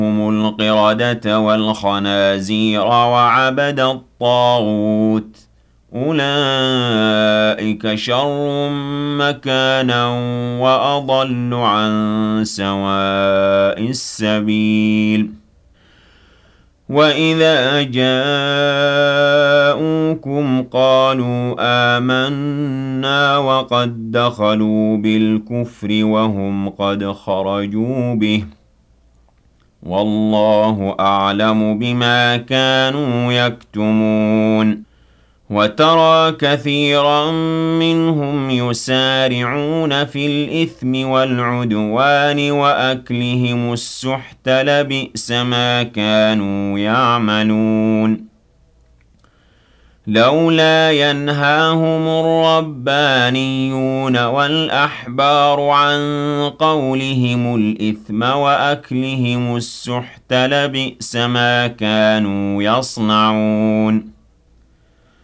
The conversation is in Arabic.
القردة والخنازير وعبد الطاغوت أولئك شر مكانا وأضل عن سواء السبيل وإذا جاءوكم قالوا آمنا وقد دخلوا بالكفر وهم قد خرجوا به والله أعلم بما كانوا يكتمون وترى كثيرا منهم يسارعون في الإثم والعدوان وأكلهم السحت لبئس ما كانوا يعملون لولا ينهاهم الربانيون والأحبار عن قولهم الإثم وأكلهم السحت لبئس ما كانوا يصنعون